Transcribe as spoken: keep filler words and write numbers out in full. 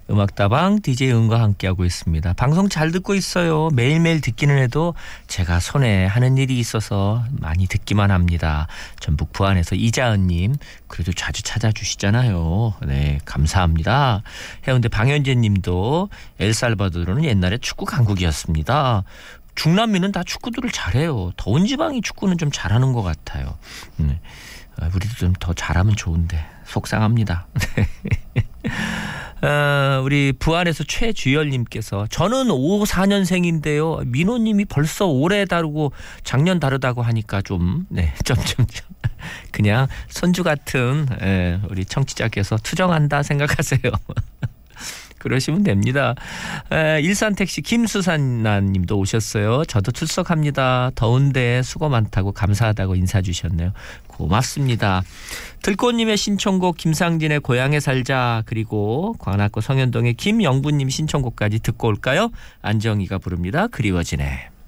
음악다방 디제이 은과 함께하고 있습니다. 방송 잘 듣고 있어요. 매일매일 듣기는 해도 제가 손에 하는 일이 있어서 많이 듣기만 합니다. 전북 부안에서 이자은님 그래도 자주 찾아주시잖아요. 네, 감사합니다. 해운대 방현재님도 엘살바도르는 옛날에 축구 강국이었습니다. 중남미는 다 축구들을 잘해요. 더운 지방이 축구는 좀 잘하는 것 같아요. 네. 우리도 좀 더 잘하면 좋은데 속상합니다. 어, 우리 부안에서 최주열님께서 저는 오십사 년생인데요. 민호님이 벌써 올해 다르고 작년 다르다고 하니까 좀 네, 점점점 그냥 손주 같은 예, 우리 청취자께서 투정한다 생각하세요. 그러시면 됩니다. 에, 일산택시 김수산님도 오셨어요. 저도 출석합니다. 더운데 수고 많다고 감사하다고 인사 주셨네요. 고맙습니다. 들꽃님의 신청곡 김상진의 고향에 살자 그리고 광학구 성현동의 김영부님 신청곡까지 듣고 올까요? 안정희가 부릅니다. 그리워지네.